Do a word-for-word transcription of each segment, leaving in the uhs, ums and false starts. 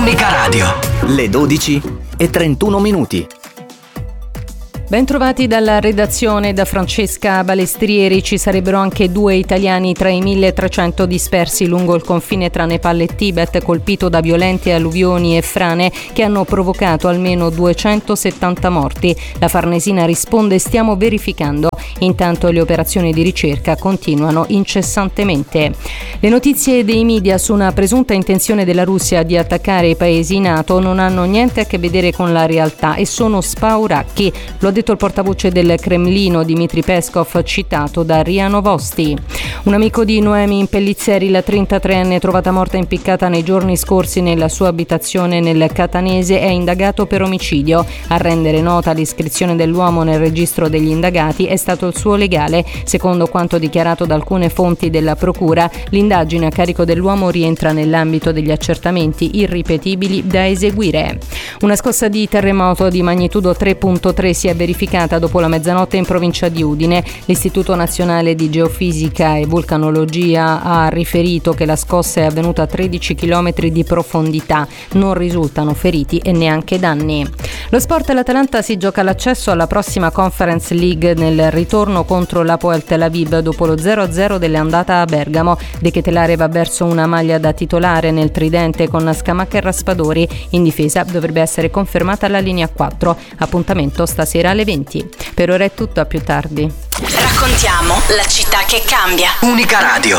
Unica Radio. Le dodici e trentuno minuti. Bentrovati dalla redazione da Francesca Balestrieri. Ci sarebbero anche due italiani tra i milletrecento dispersi lungo il confine tra Nepal e Tibet, colpito da violente alluvioni e frane che hanno provocato almeno duecentosettanta morti. La Farnesina risponde: stiamo verificando. Intanto le operazioni di ricerca continuano incessantemente. Le notizie dei media su una presunta intenzione della Russia di attaccare i paesi NATO non hanno niente a che vedere con la realtà e sono spauracchi. Lo ha detto il portavoce del Cremlino Dmitry Peskov, citato da R I A Novosti. Un amico di Noemi Pellizzeri, la trentatreenne trovata morta impiccata nei giorni scorsi nella sua abitazione nel Catanese, è indagato per omicidio. A rendere nota l'iscrizione dell'uomo nel registro degli indagati è stato il suo legale. Secondo quanto dichiarato da alcune fonti della procura, l'indagine a carico dell'uomo rientra nell'ambito degli accertamenti irripetibili da eseguire. Una scossa di terremoto di magnitudo tre virgola tre si è verificata dopo la mezzanotte in provincia di Udine. L'Istituto Nazionale di Geofisica e Vulcanologia ha riferito che la scossa è avvenuta a tredici chilometri di profondità. Non risultano feriti e neanche danni. Lo sport: l'Atalanta si gioca l'accesso alla prossima Conference League nel ritorno contro l'Hapoel Tel Aviv dopo lo zero a zero dell'andata a Bergamo. De Ketelare va verso una maglia da titolare nel tridente con Scamacca e Raspadori. In difesa dovrebbe essere confermata la linea quattro. Appuntamento stasera alle venti. Per ora è tutto, a più tardi. Raccontiamo la città che cambia. Unica Radio.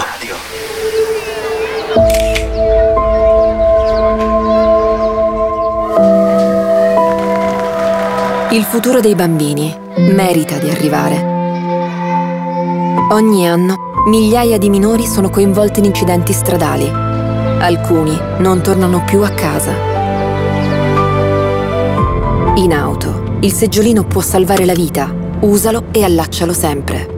Il futuro dei bambini merita di arrivare. Ogni anno migliaia di minori sono coinvolti in incidenti stradali. Alcuni non tornano più a casa. In auto, il seggiolino può salvare la vita. Usalo e allaccialo sempre.